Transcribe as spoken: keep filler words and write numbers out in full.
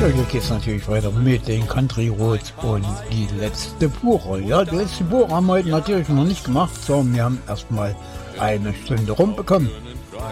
So, hier geht's natürlich weiter mit den Country Roads und die letzte Buche. Ja, die letzte Buche haben wir heute natürlich noch nicht gemacht. So, wir haben erstmal eine Stunde rumbekommen.